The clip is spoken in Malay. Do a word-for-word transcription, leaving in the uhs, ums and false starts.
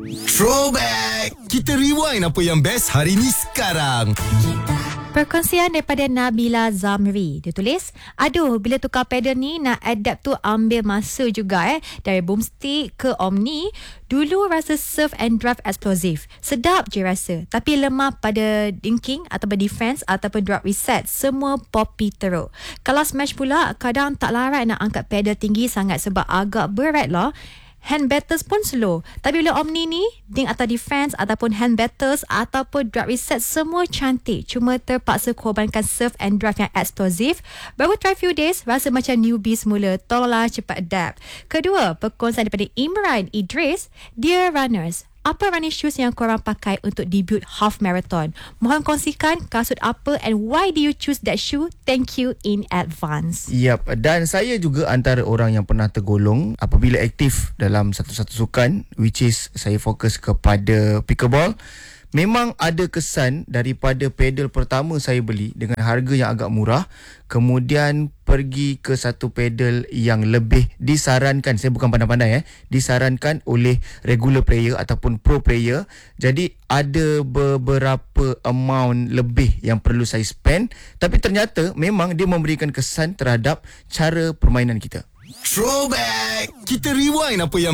Throwback! Kita rewind apa yang best hari ni sekarang. Perkongsian daripada Nabila Zamri. Dia tulis, aduh, bila tukar pedal ni nak adapt tu ambil masa juga eh. Dari boomstick ke Omni, dulu rasa surf and drive explosive. Sedap je rasa. Tapi lemah pada dinking ataupun defense ataupun drop reset. Semua poppy teruk. Kalau smash pula, kadang tak larat nak angkat pedal tinggi sangat sebab agak berat lah. Hand batters pun slow. Tapi bila Omni ni, ding atau defense ataupun hand batters ataupun drop reset semua cantik. Cuma terpaksa korbankan surf and drive yang eksplosif. Baru try few days, rasa macam newbie semula. Tolonglah cepat adapt. Kedua, perkongsian daripada Imran Idris, Dear Runners. Apa running shoes yang korang pakai untuk debut half marathon? Mohon kongsikan kasut apa and why do you choose that shoe? Thank you in advance. Yap, dan saya juga antara orang yang pernah tergolong apabila aktif dalam satu-satu sukan, which is saya fokus kepada pickleball. Memang ada kesan daripada pedal pertama saya beli dengan harga yang agak murah, kemudian pergi ke satu pedal yang lebih disarankan, saya bukan pandai-pandai eh, disarankan oleh regular player ataupun pro player. Jadi ada beberapa amount lebih yang perlu saya spend, tapi ternyata memang dia memberikan kesan terhadap cara permainan kita. Throwback! Kita rewind apa yang